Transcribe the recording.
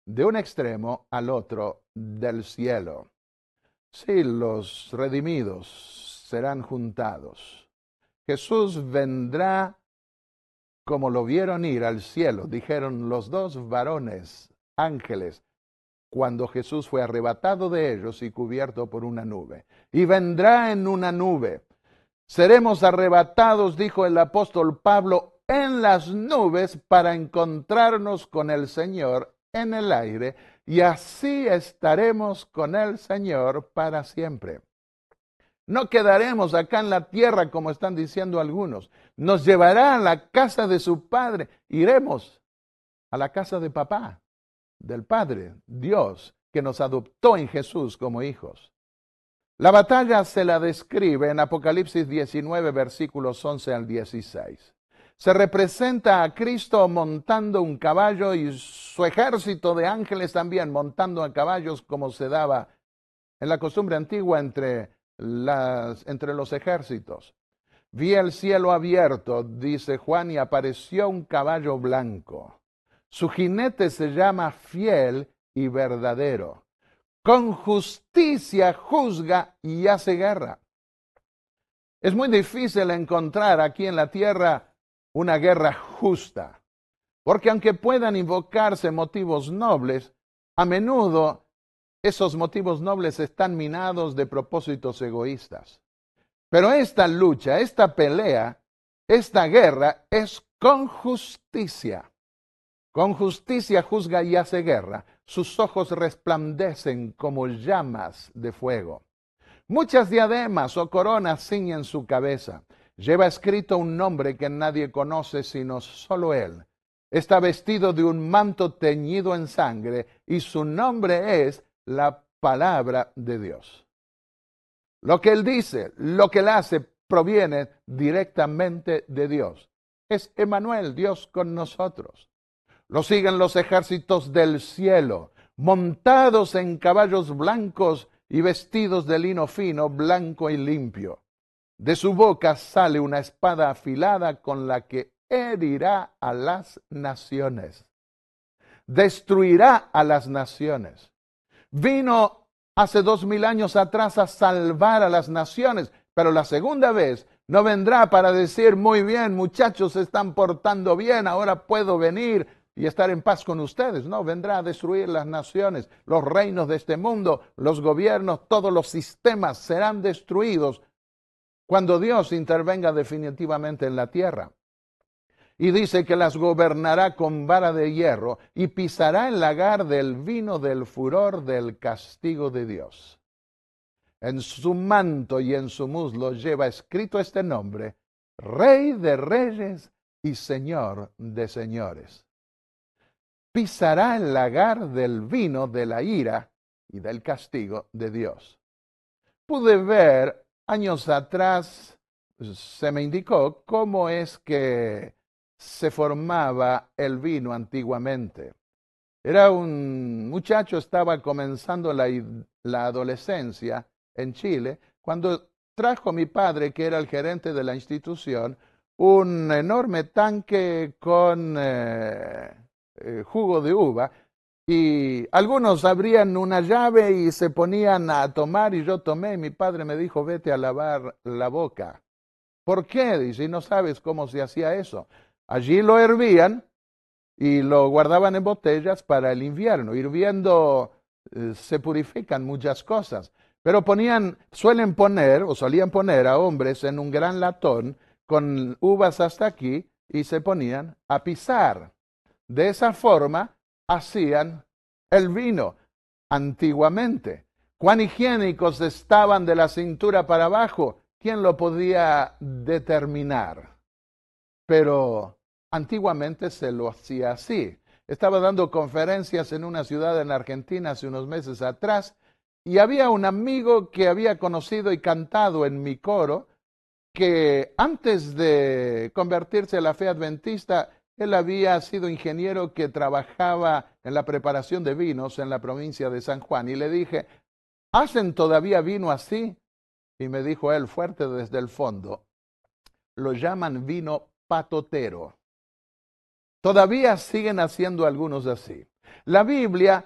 de un extremo al otro del cielo. Sí, los redimidos serán juntados. Jesús vendrá como lo vieron ir al cielo, dijeron los dos varones, ángeles, cuando Jesús fue arrebatado de ellos y cubierto por una nube. Y vendrá en una nube. Seremos arrebatados, dijo el apóstol Pablo, en las nubes para encontrarnos con el Señor en el aire, y así estaremos con el Señor para siempre. No quedaremos acá en la tierra como están diciendo algunos. Nos llevará a la casa de su Padre. Iremos a la casa de papá, del Padre, Dios, que nos adoptó en Jesús como hijos. La batalla se la describe en Apocalipsis 19, versículos 11 al 16. Se representa a Cristo montando un caballo y su ejército de ángeles también montando a caballos, como se daba en la costumbre antigua entre los ejércitos. Vi el cielo abierto, dice Juan, y apareció un caballo blanco. Su jinete se llama Fiel y Verdadero. Con justicia juzga y hace guerra. Es muy difícil encontrar aquí en la tierra una guerra justa, porque aunque puedan invocarse motivos nobles, a menudo esos motivos nobles están minados de propósitos egoístas. Pero esta lucha, esta pelea, esta guerra es con justicia. Con justicia juzga y hace guerra. Sus ojos resplandecen como llamas de fuego. Muchas diademas o coronas ciñen su cabeza. Lleva escrito un nombre que nadie conoce sino solo él. Está vestido de un manto teñido en sangre y su nombre es la palabra de Dios. Lo que él dice, lo que él hace, proviene directamente de Dios. Es Emmanuel, Dios con nosotros. Lo siguen los ejércitos del cielo, montados en caballos blancos y vestidos de lino fino, blanco y limpio. De su boca sale una espada afilada con la que herirá a las naciones. Destruirá a las naciones. Vino hace 2000 años atrás a salvar a las naciones, pero la segunda vez no vendrá para decir, muy bien, muchachos, se están portando bien, ahora puedo venir y estar en paz con ustedes. No, vendrá a destruir las naciones, los reinos de este mundo, los gobiernos, todos los sistemas serán destruidos cuando Dios intervenga definitivamente en la tierra. Y dice que las gobernará con vara de hierro y pisará el lagar del vino del furor del castigo de Dios. En su manto y en su muslo lleva escrito este nombre, Rey de Reyes y Señor de Señores. Pisará el lagar del vino de la ira y del castigo de Dios. Pude ver años atrás, se me indicó cómo es que se formaba el vino antiguamente. Era un muchacho, estaba comenzando la adolescencia en Chile, cuando trajo mi padre, que era el gerente de la institución, un enorme tanque con jugo de uva, y algunos abrían una llave y se ponían a tomar, y yo tomé, y mi padre me dijo, vete a lavar la boca. ¿Por qué? Dice, y no sabes cómo se hacía eso. Allí lo hervían y lo guardaban en botellas para el invierno. Hirviendo se purifican muchas cosas. Pero solían poner a hombres en un gran latón con uvas hasta aquí y se ponían a pisar. De esa forma hacían el vino antiguamente. ¿Cuán higiénicos estaban de la cintura para abajo? ¿Quién lo podía determinar? Pero antiguamente se lo hacía así. Estaba dando conferencias en una ciudad en Argentina hace unos meses atrás y había un amigo que había conocido y cantado en mi coro que antes de convertirse a la fe adventista, él había sido ingeniero que trabajaba en la preparación de vinos en la provincia de San Juan. Y le dije, ¿hacen todavía vino así? Y me dijo él fuerte desde el fondo, lo llaman vino patotero. Todavía siguen haciendo algunos así. La Biblia